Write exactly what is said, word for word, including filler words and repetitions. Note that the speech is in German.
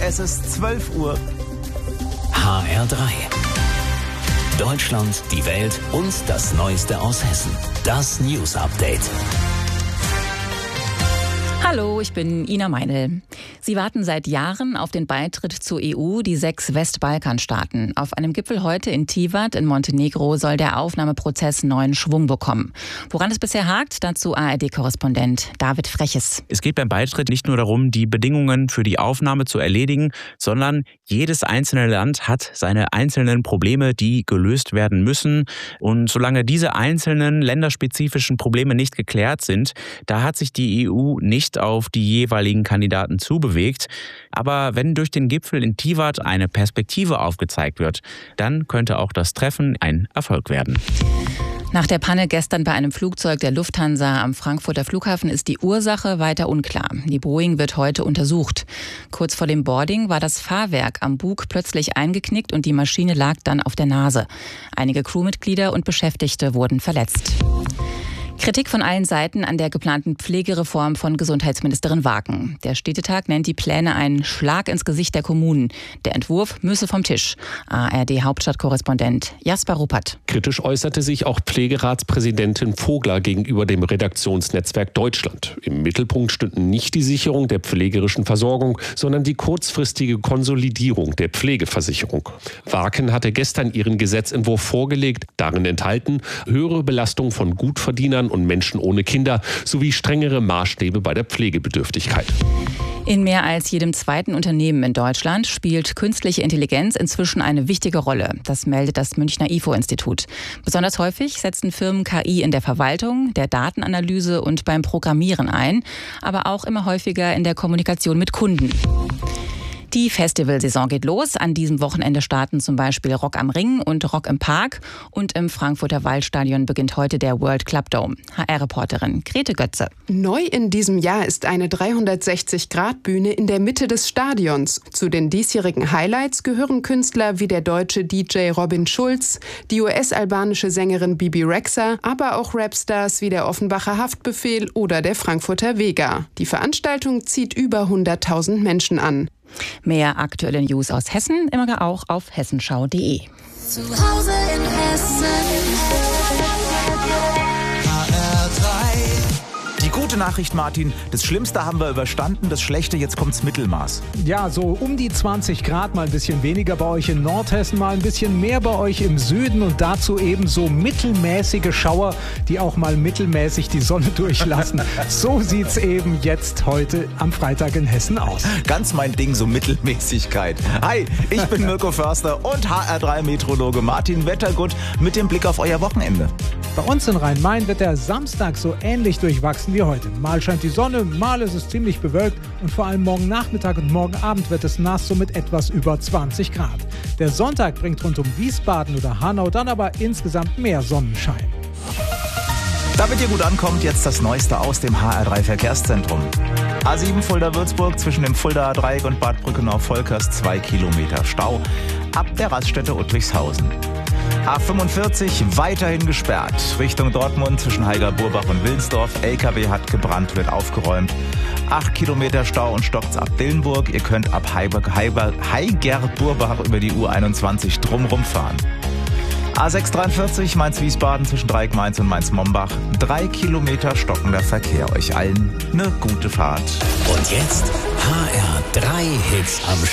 Es ist zwölf Uhr. H R drei. Deutschland, die Welt und das Neueste aus Hessen. Das News Update. Hallo, ich bin Ina Meinl. Sie warten seit Jahren auf den Beitritt zur E U, die sechs Westbalkanstaaten. Auf einem Gipfel heute in Tivat in Montenegro soll der Aufnahmeprozess neuen Schwung bekommen. Woran es bisher hakt, dazu A R D-Korrespondent David Freches. Es geht beim Beitritt nicht nur darum, die Bedingungen für die Aufnahme zu erledigen, sondern jedes einzelne Land hat seine einzelnen Probleme, die gelöst werden müssen. Und solange diese einzelnen länderspezifischen Probleme nicht geklärt sind, da hat sich die E U nicht auf die jeweiligen Kandidaten zubewegt. Aber wenn durch den Gipfel in Tivat eine Perspektive aufgezeigt wird, dann könnte auch das Treffen ein Erfolg werden. Nach der Panne gestern bei einem Flugzeug der Lufthansa am Frankfurter Flughafen ist die Ursache weiter unklar. Die Boeing wird heute untersucht. Kurz vor dem Boarding war das Fahrwerk am Bug plötzlich eingeknickt und die Maschine lag dann auf der Nase. Einige Crewmitglieder und Beschäftigte wurden verletzt. Kritik von allen Seiten an der geplanten Pflegereform von Gesundheitsministerin Waken. Der Städtetag nennt die Pläne einen Schlag ins Gesicht der Kommunen. Der Entwurf müsse vom Tisch. A R D-Hauptstadtkorrespondent Jasper Ruppert. Kritisch äußerte sich auch Pflegeratspräsidentin Vogler gegenüber dem Redaktionsnetzwerk Deutschland. Im Mittelpunkt stünden nicht die Sicherung der pflegerischen Versorgung, sondern die kurzfristige Konsolidierung der Pflegeversicherung. Waken hatte gestern ihren Gesetzentwurf vorgelegt, darin enthalten höhere Belastung von Gutverdienern und Menschen ohne Kinder sowie strengere Maßstäbe bei der Pflegebedürftigkeit. In mehr als jedem zweiten Unternehmen in Deutschland spielt künstliche Intelligenz inzwischen eine wichtige Rolle. Das meldet das Münchner I F O-Institut. Besonders häufig setzen Firmen K I in der Verwaltung, der Datenanalyse und beim Programmieren ein, aber auch immer häufiger in der Kommunikation mit Kunden. Die Festivalsaison geht los. An diesem Wochenende starten zum Beispiel Rock am Ring und Rock im Park. Und im Frankfurter Waldstadion beginnt heute der World Club Dome. H R-Reporterin Grete Götze. Neu in diesem Jahr ist eine dreihundertsechzig-Grad-Bühne in der Mitte des Stadions. Zu den diesjährigen Highlights gehören Künstler wie der deutsche D J Robin Schulz, die U S-albanische Sängerin Bibi Rexha, aber auch Rapstars wie der Offenbacher Haftbefehl oder der Frankfurter Vega. Die Veranstaltung zieht über hunderttausend Menschen an. Mehr aktuelle News aus Hessen immer auch auf hessenschau punkt de. Zu Hause in Hessen. H R drei. Die gute Nachricht, Martin, das Schlimmste haben wir überstanden, das Schlechte, jetzt kommt's Mittelmaß. Ja, so um die zwanzig Grad, mal ein bisschen weniger bei euch in Nordhessen, mal ein bisschen mehr bei euch im Süden und dazu eben so mittelmäßige Schauer, die auch mal mittelmäßig die Sonne durchlassen. So sieht's eben jetzt heute am Freitag in Hessen aus. Ganz mein Ding, so Mittelmäßigkeit. Hi, ich bin Mirko Förster und H R drei Meteorologe Martin Wettergut mit dem Blick auf euer Wochenende. Bei uns in Rhein-Main wird der Samstag so ähnlich durchwachsen wie heute. Mal scheint die Sonne, mal ist es ziemlich bewölkt und vor allem morgen Nachmittag und morgen Abend wird es nass, so mit etwas über zwanzig Grad. Der Sonntag bringt rund um Wiesbaden oder Hanau dann aber insgesamt mehr Sonnenschein. Damit ihr gut ankommt, jetzt das Neueste aus dem H R drei Verkehrszentrum. A sieben Fulda-Würzburg zwischen dem Fuldaer Dreieck und Bad Brückenau-Volkers zwei Kilometer Stau ab der Raststätte Uttrickhausen. A fünfundvierzig weiterhin gesperrt. Richtung Dortmund zwischen Heiger-Burbach und Wilnsdorf. L K W hat gebrannt, wird aufgeräumt. acht Kilometer Stau und stockt's ab Dillenburg. Ihr könnt ab Heiger-Burbach über die U einundzwanzig drumrum fahren. A sechs dreiundvierzig Mainz-Wiesbaden zwischen Dreieck-Mainz und Mainz-Mombach. Drei Kilometer stockender Verkehr. Euch allen eine gute Fahrt. Und jetzt H R drei Hits am